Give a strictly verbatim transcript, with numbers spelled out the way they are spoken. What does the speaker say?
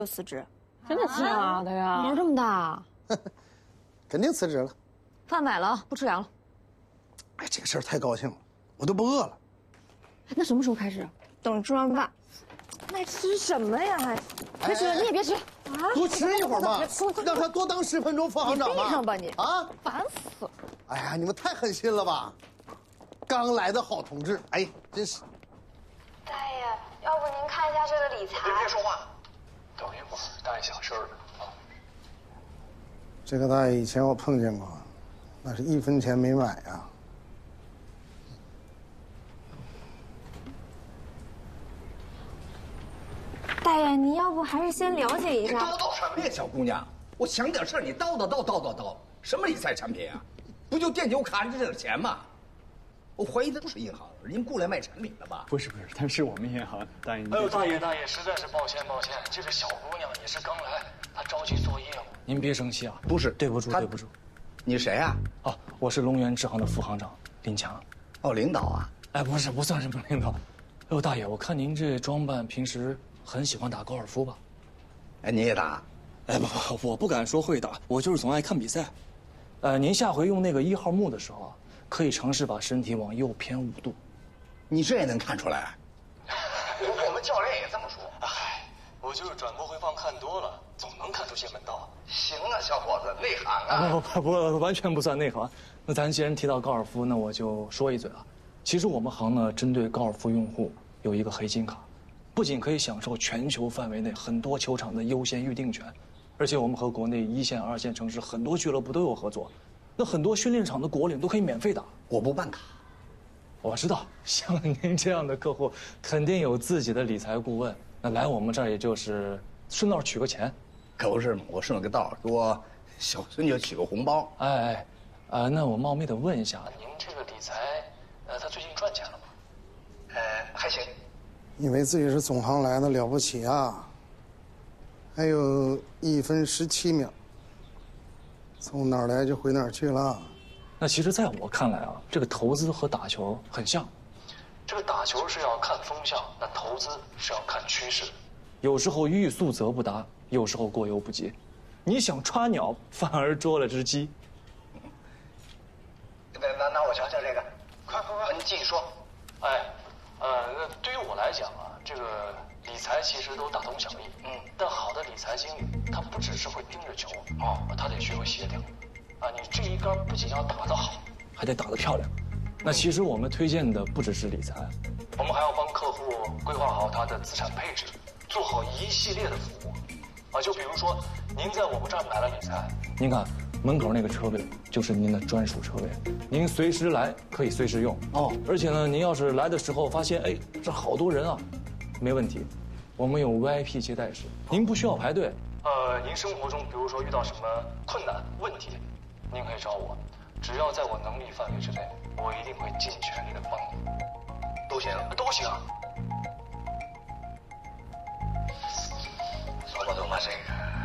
就辞职。 真的假的呀？ 脸这么大， 肯定辞职了。 饭买了，不吃凉了。 哎，这个事儿太高兴了，我都不饿了。 那什么时候开始？等吃完饭。那吃什么呀？还别吃，你也别吃啊！ 多吃一会儿嘛，让他多当十分钟副行长吧。 闭上吧你！ 啊， 烦死了！ 哎呀，你们太狠心了吧！刚来的好同志，哎，真是。 大爷，要不您看一下这个理财？ 别说话，等一会儿，大爷想事儿呢啊。 这个大爷以前我碰见过，那是一分钱没买呀。 大爷，你要不还是先了解一你下？ 叨叨什么呀，小姑娘？我想点事儿，你叨叨叨叨叨叨，什么理财产品啊？不就电酒卡这点钱吗？我怀疑他不是银行，人雇来卖产品的吧？ 不是不是，他是我们银行大爷。 哎呦，大爷大爷，实在是抱歉抱歉，这个小姑娘也是刚来，她着急做业务。 您别生气啊， 不是， 对不住他对不住。 你谁啊？ 哦，我是龙源支行的副行长林强。 哦，领导啊？ 哎，不是，不算什么领导。哎呦，大爷，我看您这装扮，平时很喜欢打高尔夫吧？ 哎，你也打？ 哎，不不，我不敢说会打，我就是总爱看比赛。呃，您下回用那个一号木的时候啊，可以尝试把身体往右偏五度。 你这也能看出来？我我们教练也这么说。 哎，我就是转播回放看多了，总能看出些门道。 行啊，小伙子，内行啊！ 不不不，完全不算内行。那咱既然提到高尔夫，那我就说一嘴啊。其实我们行呢，针对高尔夫用户有一个黑金卡，不仅可以享受全球范围内很多球场的优先预定权，而且我们和国内一线、二线城市很多俱乐部都有合作，那很多训练场的国领都可以免费打。 我不办卡。 我知道，像您这样的客户，肯定有自己的理财顾问，那来我们这儿也就是顺道取个钱。 可不是嘛，我顺了个道，给我小孙女取个红包。 哎哎，呃，那我冒昧的问一下， 您这个理财，呃，他最近赚钱了吗？ 呃，还行。 以为自己是总行来的了不起啊？还有一分十七秒，从哪儿来就回哪儿去了。 那其实在我看来啊，这个投资和打球很像。 这个打球是要看风向，那投资是要看趋势。 有时候欲速则不达，有时候过犹不及。你想抓鸟，反而捉了只鸡。 那那那我瞧瞧这个，快快快，你继续说。 哎，呃，那对于我来讲啊，这个理财其实都大同小异。嗯，但好的理财经理，他不只是会盯着球，哦，他得学会协调。啊，你这一杆不仅要打得好， 还得打得漂亮。那其实我们推荐的不只是理财， 我们还要帮客户规划好他的资产配置，做好一系列的服务。啊，就比如说，您在我们这儿买了理财， 您看门口那个车位就是您的专属车位，您随时来可以随时用哦。而且呢，您要是来的时候发现，哎，这好多人啊，没问题，我们有 V I P 接待室，您不需要排队。 呃，您生活中比如说遇到什么困难问题，您可以找我，只要在我能力范围之内，我一定会尽全力的帮你。 都行， 都行。 说不动吧这个。